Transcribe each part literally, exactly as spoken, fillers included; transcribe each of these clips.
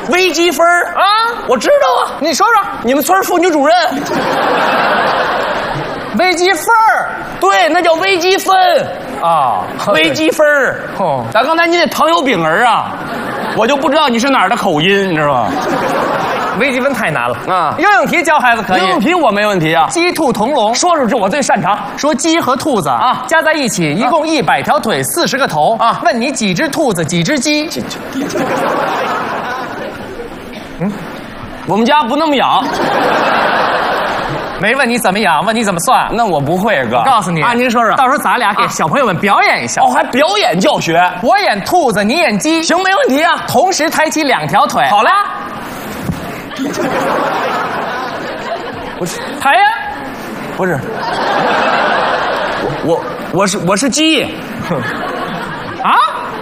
微积分啊，我知道啊。 你说说， 你们村妇女主任。 微积分对，那叫微积分啊， 微积分哦， 咱刚才你那糖油饼儿啊，我就不知道你是哪儿的口音，你知道吗？ 微积分太难了啊！ 游泳题教孩子可以， 游泳题我没问题啊。 鸡兔同笼， 说说这我最擅长。 说鸡和兔子啊加在一起一共一百条腿，四十个头啊。问你几只兔子，几只鸡？ 嗯，我们家不那么养。 没问你怎么养，问你怎么算。 那我不会，哥。 我告诉你啊，您说说， 到时候咱俩给小朋友们表演一下。 哦，还表演教学。 我演兔子，你演鸡。 行，没问题啊。 同时抬起两条腿。 好嘞。 不是抬呀， 不是。我我我是我是鸡。 啊？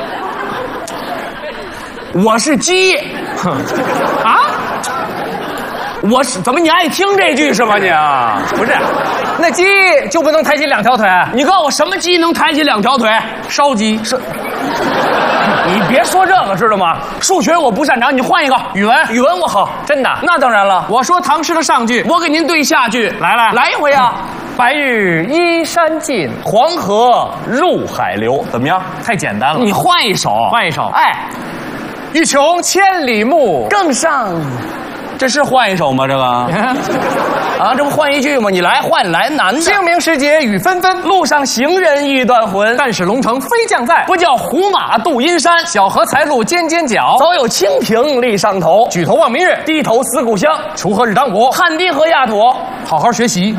我是鸡。 啊？ 我是怎么你爱听这句是吗你？ 不是，那鸡就不能抬起两条腿？ 你告诉我什么鸡能抬起两条腿？ 烧鸡是。 你别说这个知道吗？数学我不擅长，你换一个。 语文， 语文我好， 真的。 那当然了， 我说唐诗的上句， 我给您对下句。 来来来一回啊！ 白日依山尽， 黄河入海流，怎么样？ 太简单了。 你换一首， 换一首。 哎， 欲穷千里目， 更上。这是换一首吗？这个啊，这不换一句吗？你来换来难的。 清明时节雨纷纷， 路上行人欲断魂。 但使龙城飞将在， 不叫胡马度阴山。 小荷才露尖尖角， 早有蜻蜓立上头。 举头望明月， 低头思故乡。 锄禾日当午， 汗滴禾下土。 好好学习，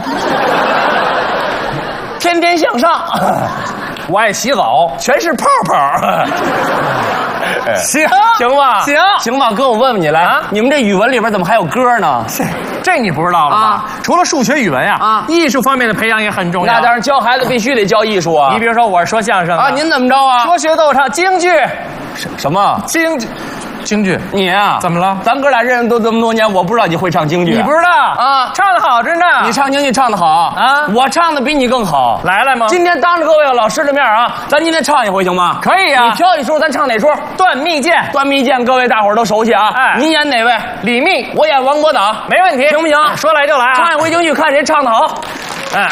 天天向上。 我爱洗澡， 全是泡泡。 行行吧， 行行吧，哥，我问问你来，啊、你们这语文里边怎么还有歌呢？ 这这你不知道了吧？啊、除了数学、语文呀，啊，艺术方面的培养也很重要。 那当然，教孩子必须得教艺术啊。 你比如说，我是说相声啊，您怎么着啊？ 说学逗唱，京剧， 什什么京剧？京剧， 你啊， 怎么了？ 咱哥俩认识都这么多年，我不知道你会唱京剧、啊。 你不知道啊？唱得好着呢。 你唱京剧唱得好啊， 我唱的比你更好。 来来吗？ 今天当着各位老师的面啊，咱今天唱一回行吗？ 可以啊。 你挑一出，咱唱哪出？ 断蜜饯。 断蜜饯，各位大伙儿都熟悉啊。 哎， 你演哪位？ 李密， 我演王伯党， 没问题， 行不行？ 说来就来啊！ 唱一回京剧，看谁唱得好。 哎，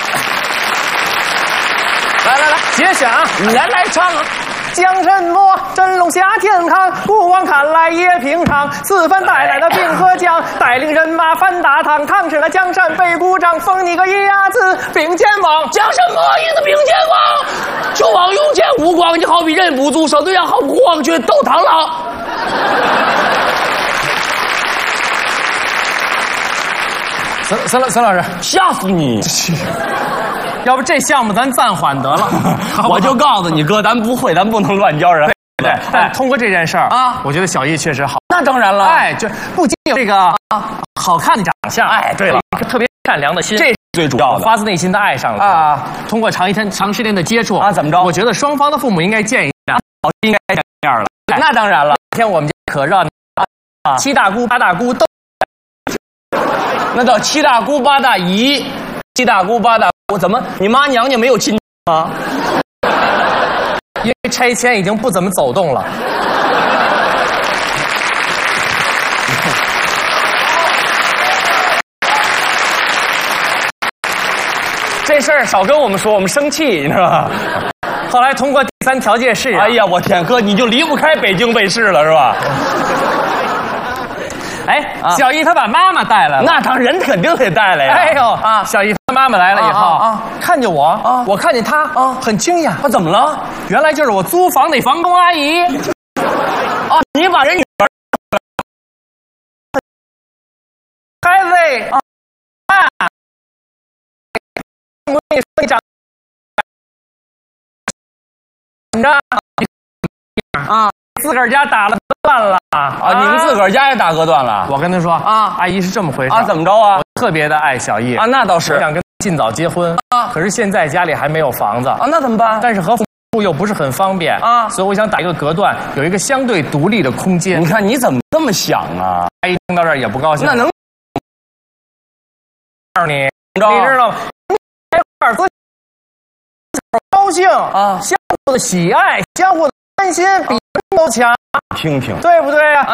来来来， 节选啊！ 你来来唱啊！ 讲什么？真龙下天堂，古往看来也平常。四番带来了兵和将，带领人马翻大唐。唐使了江山北鼓掌，封你个一牙子并肩王。 讲什么一个并肩王？就往用剑无光，你好比人不足，手对象好不光去斗螳螂。 孙孙孙老师， 吓死你！ 要不这项目咱暂缓得了。 我就告诉你哥，咱不会，咱不能乱教人。 对，但通过这件事儿啊， 我觉得小艺确实好。 那当然了， 哎，就不仅有这个啊好看的长相， 哎，对了， 一个特别善良的心， 这是最主要的， 发自内心的爱上了啊。通过长一天长时间的接触啊，怎么着？ 我觉得双方的父母应该见一面， 应该见面了。那当然了， 今天我们家可热闹啊，七大姑八大姑都。 那叫七大姑八大姨，七大姑八大姑怎么？你妈娘家没有亲吗？ 因为拆迁已经不怎么走动了。 这事儿少跟我们说，我们生气，你知道吧？ 后来通过第三条件试验， 哎呀，我天哥，你就离不开北京卫视了，是吧？ 哎，啊、小姨她把妈妈带来了， 那当然人肯定得带来呀。 哎呦啊，小姨她妈妈来了以后啊，啊看见我啊，我看见她啊，很惊讶。 她怎么了？ 原来就是我租房那房东阿姨。 啊，你把人女儿， 孩子啊，啊，我跟你说，你长着啊，自个儿家打了。断了啊！你们自个儿家也打隔断了。 我跟他说啊，阿姨是这么回事啊，怎么着啊？ 我特别的爱小艺啊，那倒是， 我想跟尽早结婚啊。可是现在家里还没有房子啊，那怎么办？ 但是和父母又不是很方便啊，所以我想打一个隔断，有一个相对独立的空间。 你看你怎么这么想啊？ 阿姨听到这儿也不高兴。 那能告诉你，你知道吗？二哥高兴啊，相互的喜爱，相互的关心，比人都强。 听听， 对不对啊？